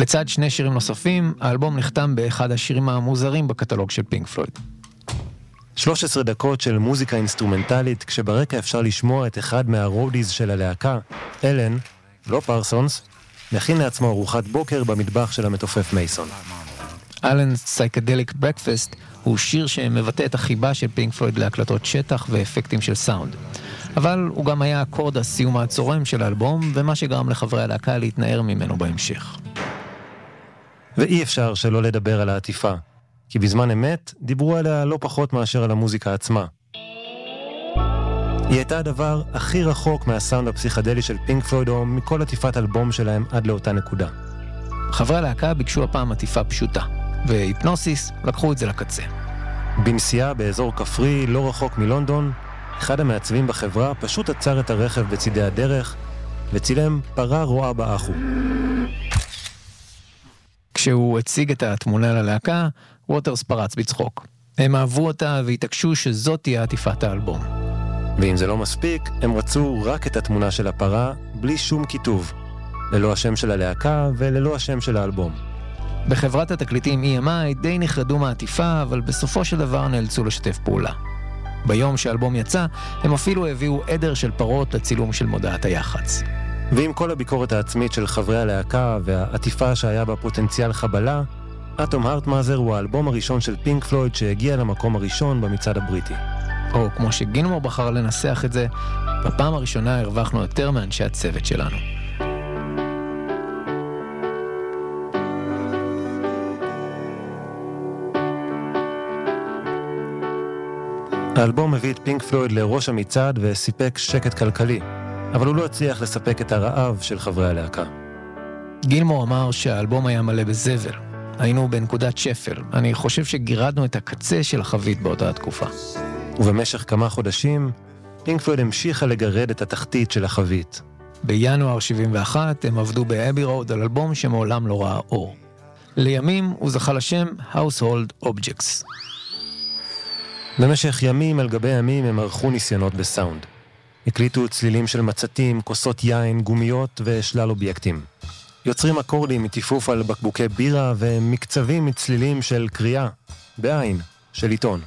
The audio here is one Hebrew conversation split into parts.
לצד שני שירים נוספים, האלבום נחתם באחד השירים המוזרים בקטלוג של פינק פלויד. 13 דקות של מוזיקה אינסטרומנטלית, כשברקע אפשר לשמוע את אחד מהרודיז של הלהקה, אלן, לא פרסונס, מכין לעצמו ארוחת בוקר במטבח של המתופף מייסון. אלן סייקדליק ברקפסט הוא שיר שמבטא את החיבה של פינק פלויד להקלטות שטח ואפקטים של סאונד. אבל הוא גם היה אקורד הסיום הצורם של האלבום, ומה שגרם לחברי הלהקה להתנער ממנו בהמשך. ואי אפשר שלא לדבר על העטיפה, כי בזמן אמת דיברו עליה לא פחות מאשר על המוזיקה עצמה. היא הייתה הדבר הכי רחוק מהסאונד הפסיכדלי של פינק פלויד או מכל עטיפת אלבום שלהם עד לאותה נקודה. חברי הלהקה ביקשו הפעם עטיפה פשוטה, והיפנוסיס לקחו את זה לקצה. בנסיעה באזור כפרי לא רחוק מלונדון, אחד המעצבים בחברה פשוט עצר את הרכב בצידי הדרך וצילם פרה רואה באחו. כשהוא הציג את התמונה ללהקה, ווטרס פרץ בצחוק. הם אהבו אותה והתעקשו שזאת תהיה עטיפת האלבום. ואם זה לא מספיק, הם רצו רק את התמונה של הפרה בלי שום כיתוב, ללא השם של הלהקה וללא השם של האלבום. בחברת התקליטים EMI די נחרדו מהעטיפה, אבל בסופו של דבר נאלצו לשתף פעולה. ביום שהאלבום יצא, הם אפילו הביאו עדר של פרות לצילום של מודעת היח"צ. ועם כל הביקורת העצמית של חברי הלהקה והעטיפה שהיה בה פוטנציאל חבלה, אטום הארט מאזר הוא האלבום הראשון של פינק פלויד שהגיע למקום הראשון במצעד הבריטי. או כמו שגילמור בחר לנסח את זה, בפעם הראשונה הרווחנו יותר מאנשי הצוות שלנו. האלבום הביא את פינק פלויד לראש המצעד וסיפק שקט כלכלי, אבל הוא לא הצליח לספק את הרעב של חברי הלהקה. גילמור אמר שהאלבום היה מלא בזבל. היינו בנקודת שפל. אני חושב שגירדנו את הקצה של החבית באותה התקופה. ובמשך כמה חודשים, פינק פלויד המשיכה לגרד את התחתית של החבית. בינואר 71 הם עבדו באבי רוד על אלבום שמעולם לא ראה אור. לימים הוא זכה לשם Household Objects. במשך ימים על גבי ימים הם ערכו ניסיונות בסאונד. הקליטו צלילים של מצתים, כוסות יין, גומיות ושלל אובייקטים. יוצרים אקורדים מטיפוף על בקבוקי בירה ומקצבים מצלילים של קריאה, בעין, של עיתון.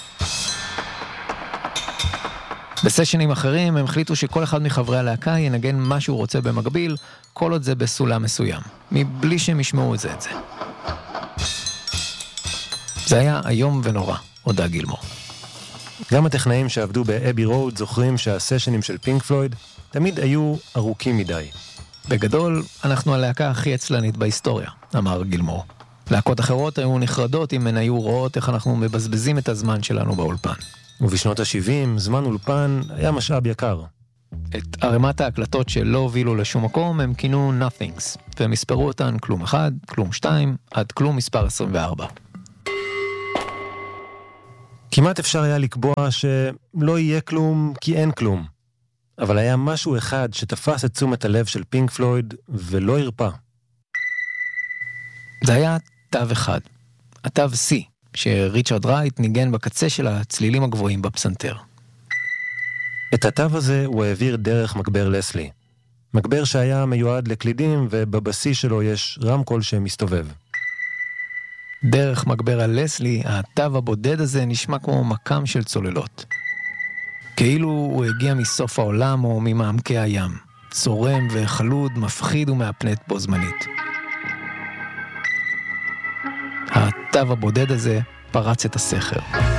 בסשנים אחרים הם החליטו שכל אחד מחברי הלהקה ינגן מה שהוא רוצה במקביל, כל עוד זה בסולם מסוים, מבלי שהם ישמעו את זה. זה היה היום ונורא, הודע גילמור. גם הטכנאים שעבדו באבי רוד זוכרים שהסשנים של פינק פלויד תמיד היו ארוכים מדי. בגדול, אנחנו הלהקה הכי עצלנית בהיסטוריה, אמר גילמור. להקות אחרות היו נחרדות אם הן היו רואות איך אנחנו מבזבזים את הזמן שלנו באולפן. ובשנות ה-70, זמן אולפן היה משאב יקר. את ערימת ההקלטות שלא הובילו לשום מקום הם כינו Nothings, והם הספרו אותן כלום 1, כלום 2, עד כלום מספר 24. כמעט אפשר היה לקבוע שלא יהיה כלום כי אין כלום. אבל היה משהו אחד שתפס את תשומת הלב של פינק פלויד ולא הרפא. זה היה תו אחד, התו C, שריצ'רד רייט ניגן בקצה של הצלילים הגבוהים בפסנתר. את התו הזה הוא העביר דרך מגבר לסלי. מגבר שהיה מיועד לקלידים ובבסיס שלו יש רמקול שמסתובב. דרך מגבר הלסלי, התו הבודד הזה נשמע כמו מקם של צוללות. כאילו הוא הגיע מסוף העולם או ממעמקי הים. צורם וחלוד, מפחיד ומאפנט בו זמנית. התו הבודד הזה פרץ את הסכר.